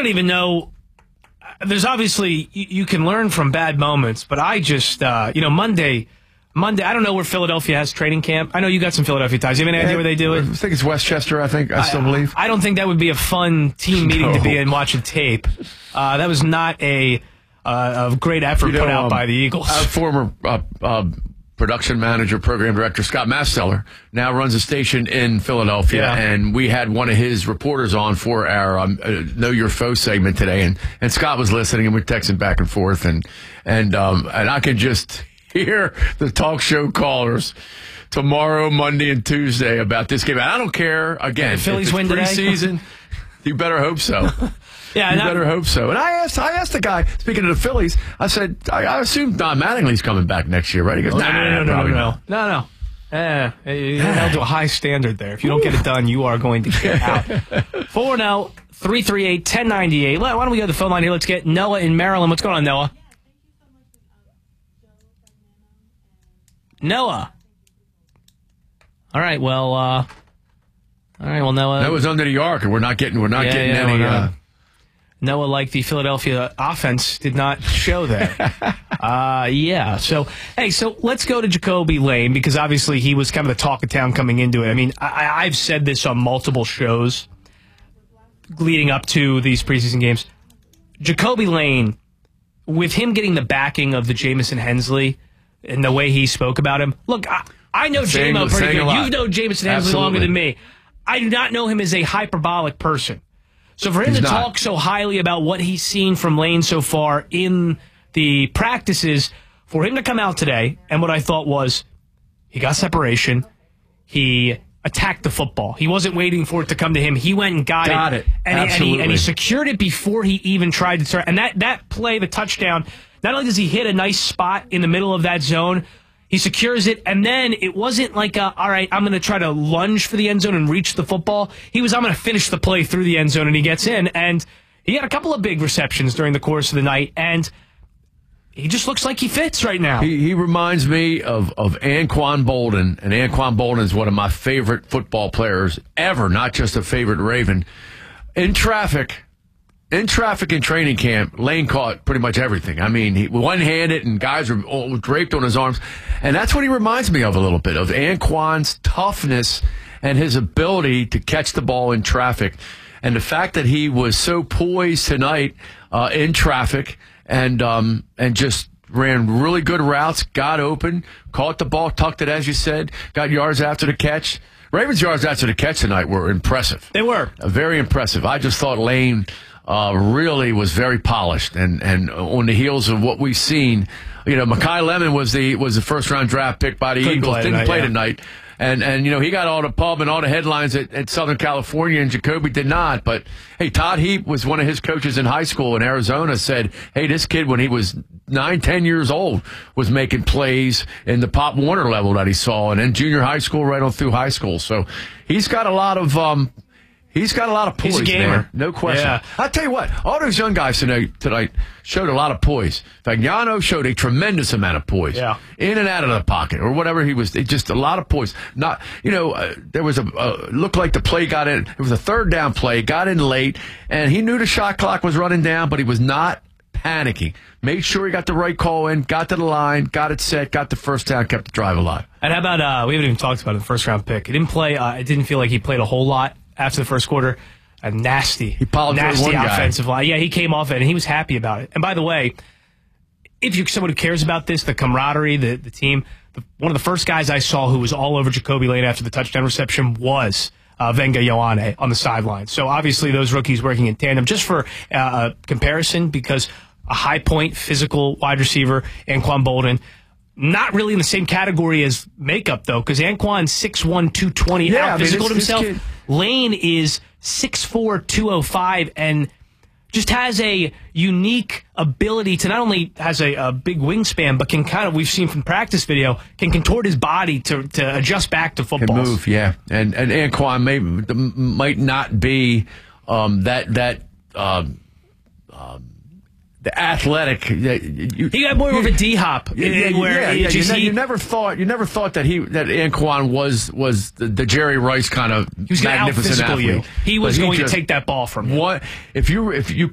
don't even know. There's obviously, you can learn from bad moments, but I just, Monday, I don't know where Philadelphia has training camp. I know you got some Philadelphia ties. You have any idea where they do it? I think it's Westchester, I still believe. I don't think that would be a fun team meeting to be in watching tape. That was not a great effort put out by the Eagles. Our former production manager, program director, Scott Masteller, now runs a station in Philadelphia, and we had one of his reporters on for our Know Your Foe segment today, and Scott was listening, and we're texting back and forth, and I can just hear the talk show callers tomorrow, Monday, and Tuesday about this game. And I don't care, again, the Phillies win preseason, you better hope so. Yeah, you better hope so. And I asked the guy, speaking of the Phillies, I said, I assume Don Mattingly's coming back next year, right? He goes, No. You're held to a high standard there. If you don't get it done, you are going to get out. 410-338-1098. Why don't we go to the phone line here? Let's get Noah in Maryland. What's going on, Noah? Noah. All right, well, Noah. Noah's under the arc, and we're not getting any. Noah, like the Philadelphia offense, did not show there. So let's go to Jacoby Lane, because obviously he was kind of the talk of town coming into it. I mean, I've said this on multiple shows leading up to these preseason games. Jacoby Lane, with him getting the backing of the Jamison Hensley and the way he spoke about him. Look, I know J-Mo pretty good. You've known Jamison Hensley longer than me. I do not know him as a hyperbolic person. So for him to talk so highly about what he's seen from Lane so far in the practices, for him to come out today, and what I thought was, he got separation, he attacked the football. He wasn't waiting for it to come to him. He went and got it. And he secured it before he even tried to start. And that play, the touchdown, not only does he hit a nice spot in the middle of that zone, he secures it, and then it wasn't like, all right, I'm going to try to lunge for the end zone and reach the football. I'm going to finish the play through the end zone, and he gets in. And he had a couple of big receptions during the course of the night, and he just looks like he fits right now. He reminds me of Anquan Bolden, and Anquan Bolden is one of my favorite football players ever, not just a favorite Raven. In traffic in training camp, Lane caught pretty much everything. I mean, he one-handed, and guys were all draped on his arms. And that's what he reminds me of a little bit, of Anquan's toughness and his ability to catch the ball in traffic. And the fact that he was so poised tonight in traffic and just ran really good routes, got open, caught the ball, tucked it, as you said, got yards after the catch. Ravens' yards after the catch tonight were impressive. They were. Very impressive. I just thought Lane really was very polished, and on the heels of what we've seen, Mekhi Lemon was the first round draft pick by the Eagles. Didn't play tonight, and he got all the pub and all the headlines at Southern California, and Jacoby did not. But hey, Todd Heap was one of his coaches in high school in Arizona. Said, hey, this kid when he was 9-10 years old was making plays in the Pop Warner level that he saw, and then junior high school right on through high school. So he's got a lot of. He's got a lot of poise, he's a gamer. Man. No question. Yeah. I'll tell you what, all those young guys tonight showed a lot of poise. In fact, Yano showed a tremendous amount of poise. Yeah. In and out of the pocket or whatever he was. Just a lot of poise. Not, there was looked like the play got in. It was a third down play, got in late, and he knew the shot clock was running down, but he was not panicking. Made sure he got the right call in, got to the line, got it set, got the first down, kept the drive alive. And how about, we haven't even talked about it, the first round pick. He didn't play, it didn't feel like he played a whole lot after the first quarter. A nasty offensive line. Yeah, he came off it, and he was happy about it. And by the way, if you're someone who cares about this, the camaraderie, the team, one of the first guys I saw who was all over Jacoby Lane after the touchdown reception was Venga Ioane on the sideline. So obviously those rookies working in tandem. Just for comparison, because a high point physical wide receiver, Anquan Bolden, not really in the same category as makeup, though, because Anquan's 6'1", 220, out physical himself. Lane is 6'4", 205, and just has a unique ability to not only has a big wingspan, but can kind of, we've seen from practice video, can contort his body to adjust back to football. Can move, yeah. And Anquan might not be the athletic. He got more of a D-hop. You never thought that Anquan was the Jerry Rice kind of magnificent athlete. He was going to take that ball from you. If you